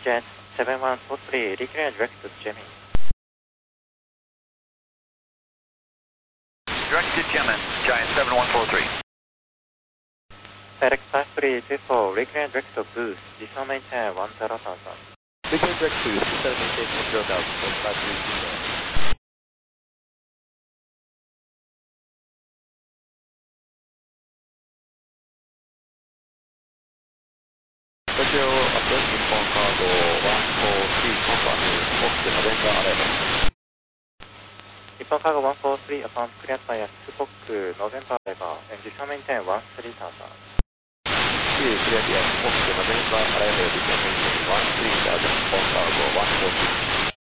Jet 7143, declare direct to Gemini. Direct to Gemini, Giant 7143. FedEx 5324, declare direct to Boost, descend maintain 10,000. Declare direct to Boost, descend maintain 10,000, 5324. Tokyo approach Nippon Cargo 143, confirm Fox November arrival. Nippon Cargo 143, upon cleared by Fox November arrival, and descend maintain 13,000. Clear via Fox November arrival, descend maintain 13,000, Nippon Cargo 143.